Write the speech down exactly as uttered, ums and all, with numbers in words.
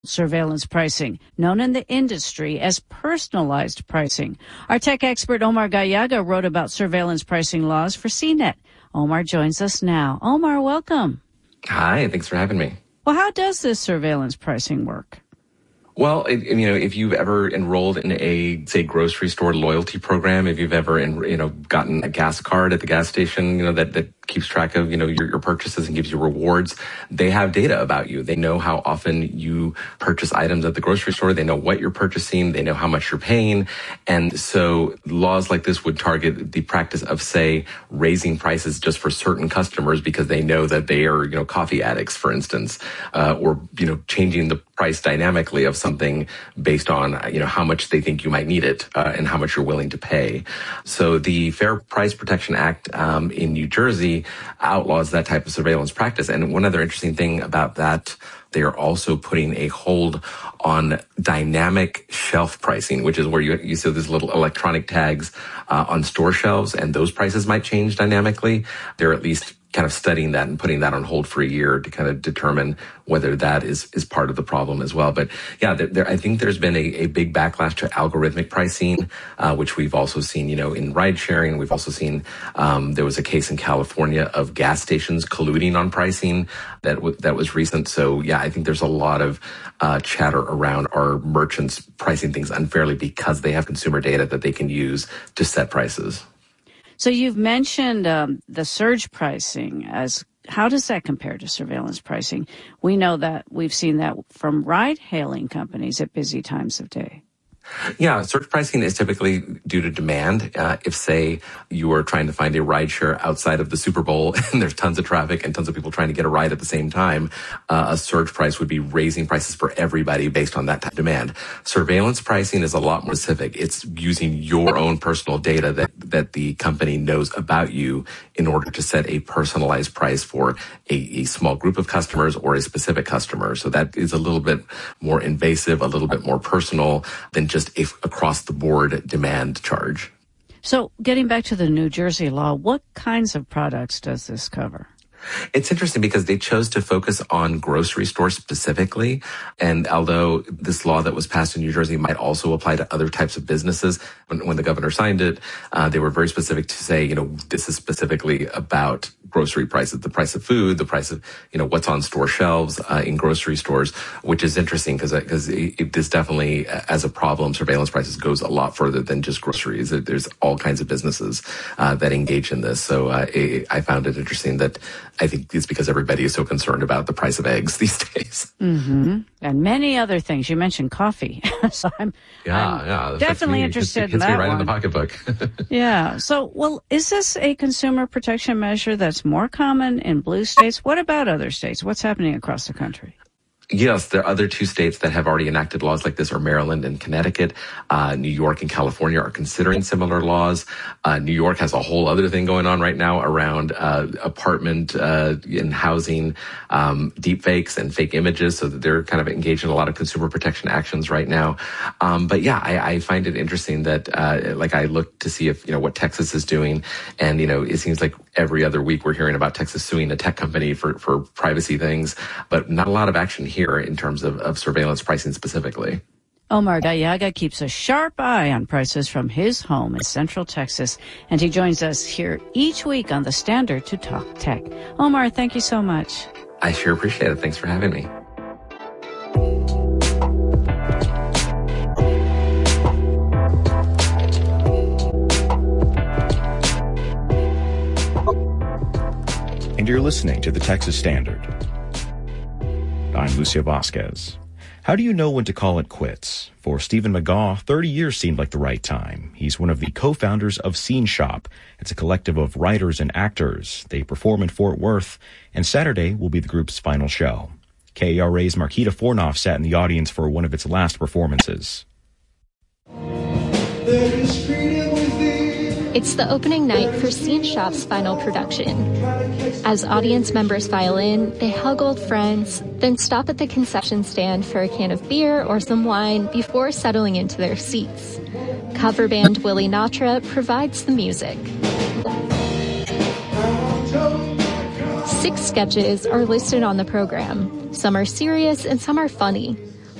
surveillance pricing, known in the industry as personalized pricing. Our tech expert Omar Gallaga wrote about surveillance pricing laws for C net. Omar joins us now. Omar, welcome. Hi, thanks for having me. Well, how does this surveillance pricing work? Well, it, you know, if you've ever enrolled in a, say, grocery store loyalty program, if you've ever, in, you know, gotten a gas card at the gas station, you know, that, that keeps track of, you know, your, your purchases and gives you rewards, they have data about you. They know how often you purchase items at the grocery store. They know what you're purchasing. They know how much you're paying. And so laws like this would target the practice of, say, raising prices just for certain customers because they know that they are, you know, coffee addicts, for instance, uh, or, you know, changing the price dynamically of something based on, you know, how much they think you might need it uh, and how much you're willing to pay. So the Fair Price Protection Act um, in New Jersey outlaws that type of surveillance practice. And one other interesting thing about that, they are also putting a hold on dynamic shelf pricing, which is where you, you see these little electronic tags uh, on store shelves, and those prices might change dynamically. They're at least kind of studying that and putting that on hold for a year to kind of determine whether that is, is part of the problem as well. But yeah, there, there, I think there's been a, a big backlash to algorithmic pricing, uh, which we've also seen, you know, in ride sharing. We've also seen, um, there was a case in California of gas stations colluding on pricing that w- that was recent. So yeah, I think there's a lot of, uh, chatter around our merchants pricing things unfairly because they have consumer data that they can use to set prices. So you've mentioned um, the surge pricing. As how does that compare to surveillance pricing? We know that we've seen that from ride-hailing companies at busy times of day. Yeah, surge pricing is typically due to demand. Uh, if, say, you are trying to find a rideshare outside of the Super Bowl and there's tons of traffic and tons of people trying to get a ride at the same time, uh, a surge price would be raising prices for everybody based on that type of demand. Surveillance pricing is a lot more specific. It's using your own personal data that, that the company knows about you in order to set a personalized price for a, a small group of customers or a specific customer. So that is a little bit more invasive, a little bit more personal than just a across-the-board demand charge. So getting back to the New Jersey law, what kinds of products does this cover? It's interesting because they chose to focus on grocery stores specifically. And although this law that was passed in New Jersey might also apply to other types of businesses, when, when the governor signed it, uh, they were very specific to say, you know, this is specifically about grocery prices, the price of food, the price of, you know, what's on store shelves uh, in grocery stores, which is interesting because because this definitely, as a problem, surveillance prices goes a lot further than just groceries. There's all kinds of businesses uh, that engage in this. So uh, I found it interesting that I think it's because everybody is so concerned about the price of eggs these days. Mm-hmm. And many other things. You mentioned coffee. so I'm, yeah, I'm yeah, definitely me. interested hits, in hits that me right one. in the pocketbook. Yeah. So, well, is this a consumer protection measure that's more common in blue states? What about other states? What's happening across the country? Yes, there are other two states that have already enacted laws like this are Maryland and Connecticut. Uh, New York and California are considering similar laws. Uh, New York has a whole other thing going on right now around uh, apartment uh, and housing, um, deep fakes and fake images, so that they're kind of engaged in a lot of consumer protection actions right now. Um, but yeah, I, I find it interesting that, uh, like I look to see if, you know, what Texas is doing. And, you know, it seems like every other week we're hearing about Texas suing a tech company for, for privacy things, but not a lot of action here in terms of, of surveillance pricing specifically. Omar Gallaga keeps a sharp eye on prices from his home in Central Texas, and he joins us here each week on The Standard to talk tech. Omar, thank you so much. I sure appreciate it. Thanks for having me. And you're listening to the Texas Standard. I'm Lucio Vasquez. How do you know when to call it quits? For Stephen McGaw, thirty years seemed like the right time. He's one of the co-founders of Scene Shop. It's a collective of writers and actors. They perform in Fort Worth, and Saturday will be the group's final show. K A R A's Marquita Fornoff sat in the audience for one of its last performances. It's the opening night for Scene Shop's final production. As audience members file in, they hug old friends, then stop at the concession stand for a can of beer or some wine before settling into their seats. Cover band Willie Natra provides the music. Six sketches are listed on the program. Some are serious and some are funny.